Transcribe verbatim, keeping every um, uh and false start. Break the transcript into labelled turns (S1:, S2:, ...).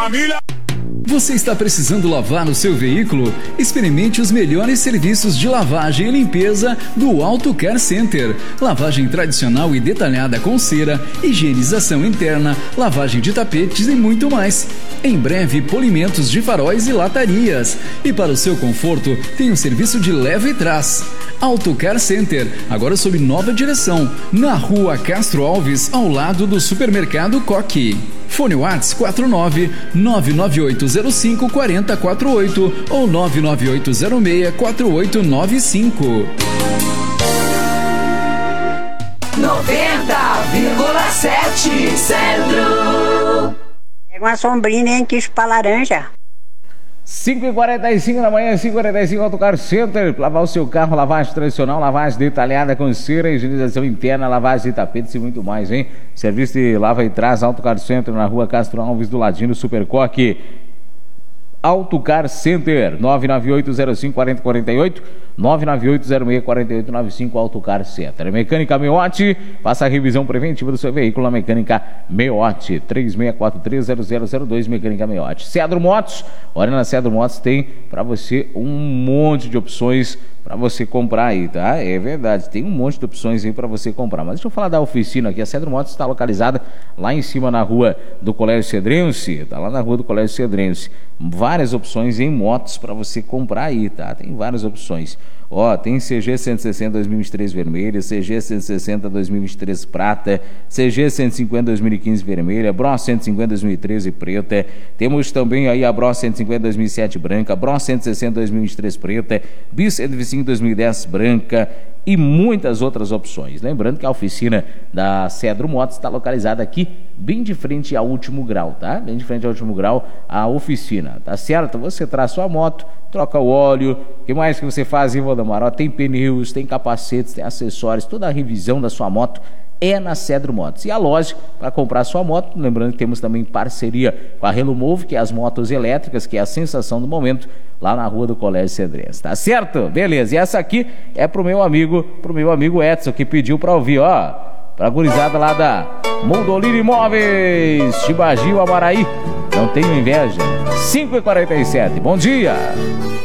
S1: Você está precisando lavar o seu veículo? Experimente os melhores serviços de lavagem e limpeza do Auto Care Center. Lavagem tradicional e detalhada com cera, higienização interna, lavagem de tapetes e muito mais. Em breve, polimentos de faróis e latarias. E para o seu conforto, tem um serviço de leva e trás. Auto Care Center, agora sob nova direção, na rua Castro Alves, ao lado do supermercado Coque. Fone Whats quatro nove nove nove oito zero cinco quatro zero quatro oito ou nove nove oito zero seis quatro oito nove cinco.
S2: noventa vírgula sete Centro.
S3: Pega uma sombrinha, nem quis pra laranja.
S4: cinco e quarenta e cinco da manhã, cinco e quarenta e cinco, Auto Care Center. Lavar o seu carro, lavagem tradicional, lavagem detalhada com cera, higienização interna, lavagem de tapetes e muito mais, hein? Serviço de lava e trás, Auto Care Center, na rua Castro Alves, do ladinho do Supercoque. Auto Care Center, nove nove oito zero cinco quatro zero quatro oito, nove nove oito zero seis quatro oito nove cinco, Auto Care Center. Mecânica Meotti, faça a revisão preventiva do seu veículo na Mecânica Meotti, três seis quatro três zero zero zero dois, Mecânica Meotti. Cedro Motos, olha, na Cedro Motos tem para você um monte de opções para você comprar aí, tá? É verdade, tem um monte de opções aí para você comprar. Mas deixa eu falar da oficina aqui. A Cedro Motos está localizada lá em cima na rua do Colégio Cedrense, tá lá na rua do Colégio Cedrense. Várias opções em motos para você comprar aí, tá? Tem várias opções. Ó, tem C G cento e sessenta dois mil e vinte e três vermelha, C G cento e sessenta dois mil e vinte e três prata, C G cento e cinquenta dois mil e quinze vermelha, Bros cento e cinquenta dois mil e treze preta. Temos também aí a Bros cento e cinquenta dois mil e sete branca, Bros cento e sessenta dois mil e vinte e três preta, Bis cento e vinte e cinco dois mil e dez branca e muitas outras opções. Lembrando que a oficina da Cedro Motos está localizada aqui bem de frente ao Último Grau, tá? Bem de frente ao Último Grau, a oficina, tá certo? Você traz sua moto, troca o óleo, o que mais que você faz, hein, Valdemar? Ó, tem pneus, tem capacetes, tem acessórios, toda a revisão da sua moto é na Cedro Motos. E a loja, para comprar sua moto, lembrando que temos também parceria com a Relumove, que é as motos elétricas, que é a sensação do momento, lá na rua do Colégio Cedrense, tá certo? Beleza, e essa aqui é pro meu amigo, pro meu amigo Edson, que pediu para ouvir, ó, pra gurizada lá da Moldolino Imóveis, Chibagil, Amaraí, não tenho inveja. cinco e quarenta e sete, bom dia!